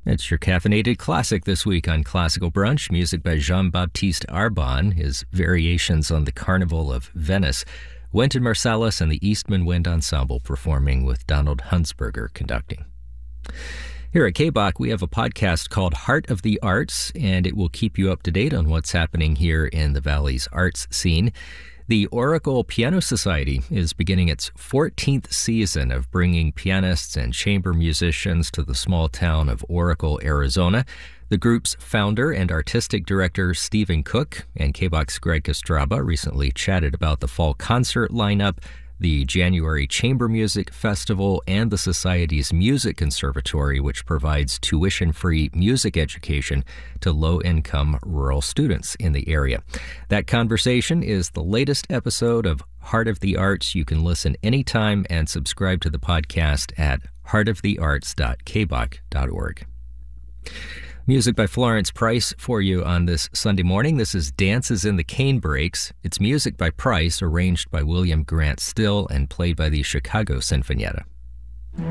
It's your caffeinated classic this week on Classical Brunch, music by Jean-Baptiste Arbon, his variations on the Carnival of Venice, Wynton Marsalis and the Eastman Wind Ensemble performing with Donald Hunsberger conducting. Here at KBOC, we have a podcast called Heart of the Arts, and it will keep you up to date on what's happening here in the Valley's arts scene. The Oracle Piano Society is beginning its 14th season of bringing pianists and chamber musicians to the small town of Oracle, Arizona. The group's founder and artistic director, Stephen Cook, and KBOC's Greg Kostraba recently chatted about the fall concert lineup, the January Chamber Music Festival, and the Society's Music Conservatory, which provides tuition-free music education to low-income rural students in the area. That conversation is the latest episode of Heart of the Arts. You can listen anytime and subscribe to the podcast at heartofthearts.kboc.org. Music by Florence Price for you on this Sunday morning. This is Dances in the Canebrakes. It's music by Price, arranged by William Grant Still and played by the Chicago Sinfonietta.